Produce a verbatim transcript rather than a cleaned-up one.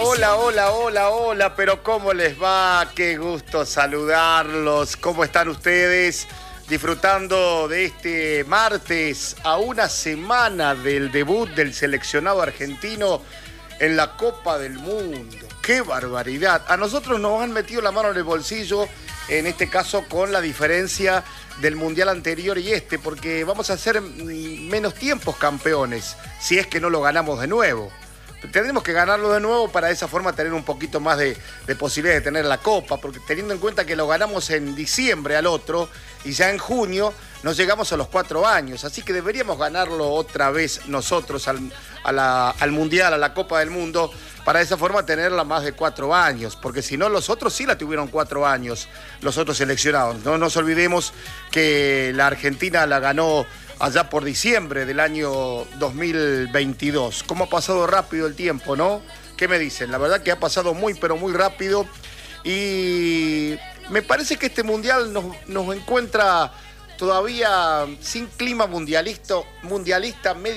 hola, hola, hola, hola, pero ¿cómo les va? Qué gusto saludarlos. ¿Cómo están ustedes? Disfrutando de este martes a una semana del debut del seleccionado argentino en la Copa del Mundo. ¡Qué barbaridad! A nosotros nos han metido la mano en el bolsillo, en este caso con la diferencia del Mundial anterior y este, porque vamos a ser menos tiempos campeones, si es que no lo ganamos de nuevo. Tendremos que ganarlo de nuevo para de esa forma tener un poquito más de, de posibilidades de tener la Copa, porque teniendo en cuenta que lo ganamos en diciembre al otro y ya en junio nos llegamos a los cuatro años, así que deberíamos ganarlo otra vez nosotros al, a la, al Mundial, a la Copa del Mundo, para de esa forma tenerla más de cuatro años, porque si no los otros sí la tuvieron cuatro años, los otros seleccionados. No nos olvidemos que la Argentina la ganó allá por diciembre del año dos mil veintidós. ¿Cómo ha pasado rápido el tiempo, no? ¿Qué me dicen? La verdad que ha pasado muy, pero muy rápido. Y me parece que este Mundial nos, nos encuentra todavía sin clima mundialista, mundialista medio